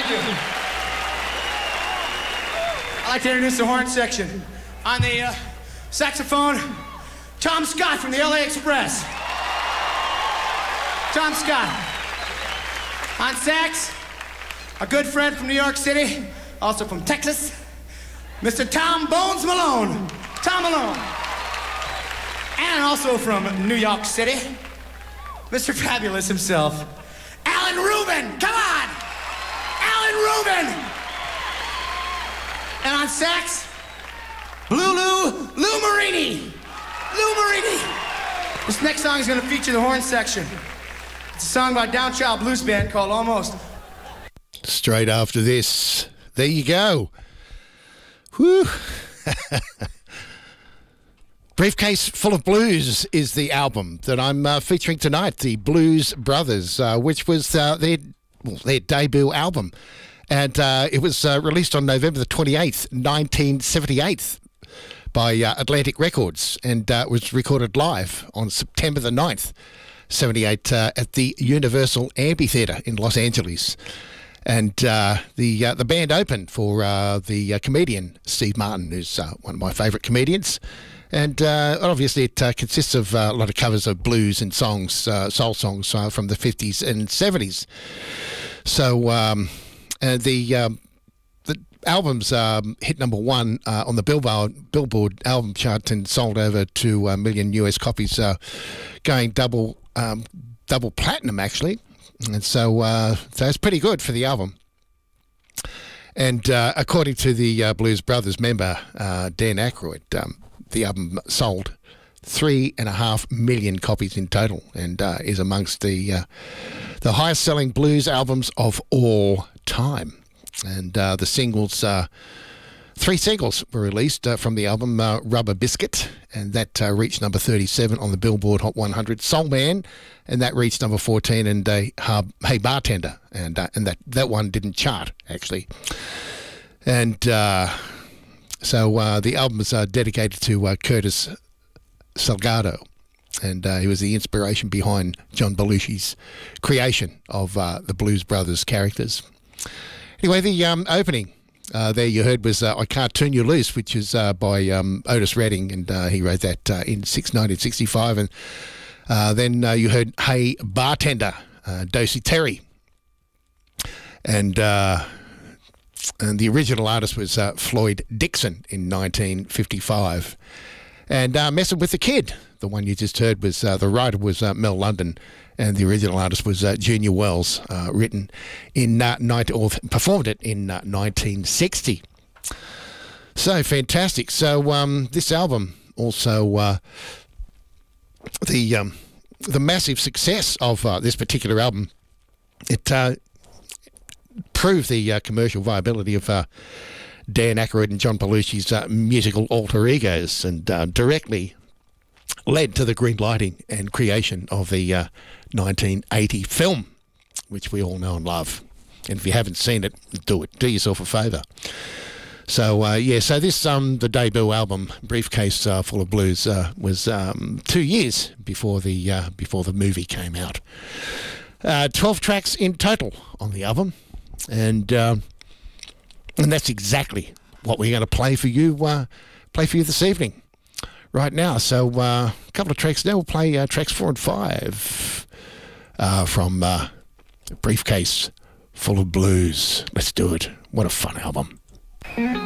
Thank you. I'd like to introduce the horn section. On the saxophone, Tom Scott from the LA Express. Tom Scott. On sax, a good friend from New York City, also from Texas, Mr. Tom Bones Malone. Tom Malone. And also from New York City, Mr. Fabulous himself, Alan Rubin. Come on! Alan Rubin! And on sax, Lou Marini. Lou Marini. This next song is going to feature the horn section. It's a song by Downchild Blues Band called Almost. Straight after this, there you go. Whew. Briefcase Full of Blues is the album that I'm featuring tonight, the Blues Brothers, which was their debut album. And it was released on November the 28th, 1978 by Atlantic Records, and it was recorded live on September the 9th, 78 at the Universal Amphitheatre in Los Angeles. And the band opened for the comedian Steve Martin, who's one of my favourite comedians. And obviously it consists of a lot of covers of blues and songs, soul songs from the 50s and 70s. So the album's hit number one on the Billboard album chart and sold over 2 million US copies, going double platinum actually. And so it's pretty good for the album. And according to the Blues Brothers member Dan Aykroyd, the album sold 3.5 million copies in total, and is amongst the highest-selling blues albums of all time. And the singles, 3 singles were released from the album: Rubber Biscuit, and that reached number 37 on the Billboard Hot 100. Soul Man, and that reached number 14. And Hey Bartender, and that one didn't chart actually. And so the album is dedicated to Curtis Salgado, and he was the inspiration behind John Belushi's creation of the Blues Brothers characters. Anyway, the opening there you heard was I Can't Turn You Loose, which is by Otis Redding, and he wrote that in 1965. And then you heard Hey Bartender, Dosey Terry. And the original artist was Floyd Dixon in 1955. And Messing with the Kid, the one you just heard, was the writer was Mel London, and the original artist was Junior Wells, written in performed it in 1960. So fantastic. So this album also the massive success of this particular album, it proved the commercial viability of Dan Aykroyd and John Belushi's musical alter egos, and directly led to the green lighting and creation of the 1980 film, which we all know and love. And if you haven't seen it, do it. Do yourself a favour. So, so this, the debut album, Briefcase Full of Blues, was 2 years before the movie came out. 12 tracks in total on the album. And that's exactly what we're going to play for you this evening, right now. So a couple of tracks now. We'll play tracks 4 and 5 from Briefcase Full of Blues. Let's do it. What a fun album.